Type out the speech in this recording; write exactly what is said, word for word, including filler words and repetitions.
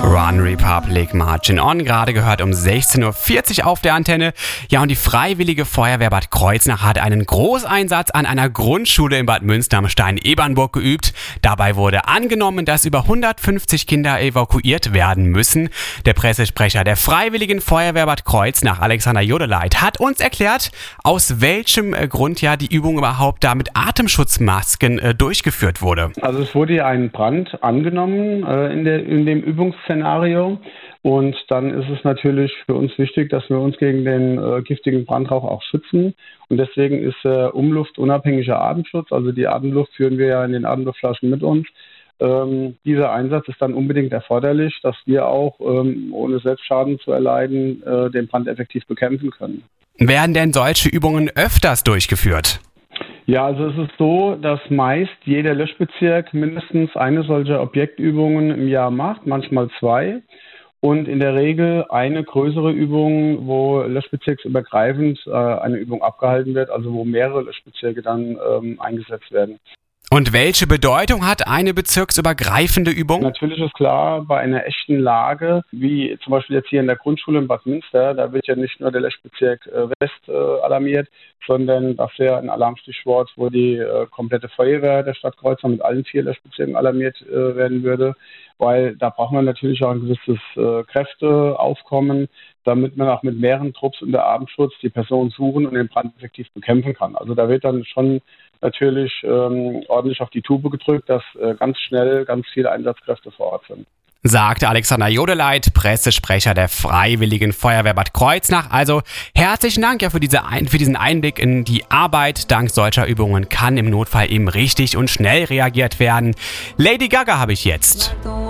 One Republic Marching On, gerade gehört um sechzehn Uhr vierzig auf der Antenne. Ja, und die Freiwillige Feuerwehr Bad Kreuznach hat einen Großeinsatz an einer Grundschule in Bad Münster am Stein-Ebernburg geübt. Dabei wurde angenommen, dass über hundertfünfzig Kinder evakuiert werden müssen. Der Pressesprecher der Freiwilligen Feuerwehr Bad Kreuznach, Alexander Jodeleit, hat uns erklärt, aus welchem Grund ja die Übung überhaupt da mit Atemschutzmasken äh, durchgeführt wurde. Also es wurde ja ein Brand angenommen äh, in, der, in dem Übungsszenario. Und dann ist es natürlich für uns wichtig, dass wir uns gegen den äh, giftigen Brandrauch auch schützen. Und deswegen ist äh, umluftunabhängiger Atemschutz, also die Atemluft führen wir ja in den Atemluftflaschen mit uns. Ähm, dieser Einsatz ist dann unbedingt erforderlich, dass wir auch, ähm, ohne Selbstschaden zu erleiden, äh, den Brand effektiv bekämpfen können. Werden denn solche Übungen öfters durchgeführt? Ja, also es ist so, dass meist jeder Löschbezirk mindestens eine solcher Objektübungen im Jahr macht, manchmal zwei. Und in der Regel eine größere Übung, wo löschbezirksübergreifend äh, eine Übung abgehalten wird, also wo mehrere Löschbezirke dann ähm, eingesetzt werden. Und welche Bedeutung hat eine bezirksübergreifende Übung? Natürlich ist klar, bei einer echten Lage, wie zum Beispiel jetzt hier in der Grundschule in Bad Münster, da wird ja nicht nur der Löschbezirk äh, West äh, alarmiert, sondern das wäre ein Alarmstichwort, wo die äh, komplette Feuerwehr der Stadt Kreuznach mit allen vier Löschbezirken alarmiert äh, werden würde, weil da braucht man natürlich auch ein gewisses äh, Kräfteaufkommen, damit man auch mit mehreren Trupps unter Atemschutz die Person suchen und den Brand effektiv bekämpfen kann. Also da wird dann schon natürlich ähm, ordentlich auf die Tube gedrückt, dass äh, ganz schnell ganz viele Einsatzkräfte vor Ort sind. Sagte Alexander Jodeleit, Pressesprecher der Freiwilligen Feuerwehr Bad Kreuznach. Also herzlichen Dank ja für, diese Ein- für diesen Einblick in die Arbeit. Dank solcher Übungen kann im Notfall eben richtig und schnell reagiert werden. Lady Gaga habe ich jetzt.